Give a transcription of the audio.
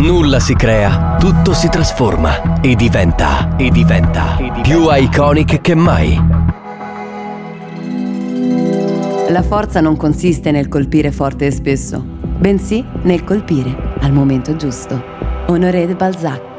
Nulla si crea, tutto si trasforma e diventa più iconic che mai. La forza non consiste nel colpire forte e spesso, bensì nel colpire al momento giusto. Honoré de Balzac.